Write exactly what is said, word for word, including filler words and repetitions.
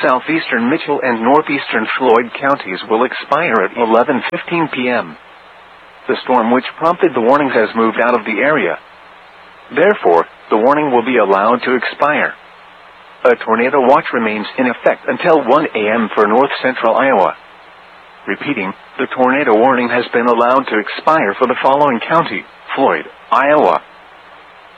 southeastern Mitchell and northeastern Floyd counties will expire at eleven fifteen p m The storm which prompted the warnings has moved out of the area. Therefore, the warning will be allowed to expire. A tornado watch remains in effect until one a m for north-central Iowa. Repeating, the tornado warning has been allowed to expire for the following county: Floyd, Iowa,